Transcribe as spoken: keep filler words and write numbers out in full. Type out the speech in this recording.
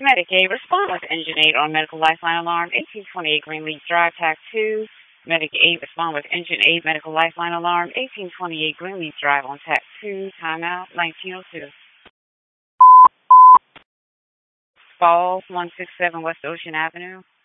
Medic eight, respond with Engine eight on Medical Lifeline Alarm, eighteen twenty-eight Greenleaf Drive, Tac two. Medic eight, respond with Engine eight, Medical Lifeline Alarm, eighteen twenty-eight Greenleaf Drive on Tac two, timeout, nineteen oh two. Falls, one sixty-seven West Ocean Avenue.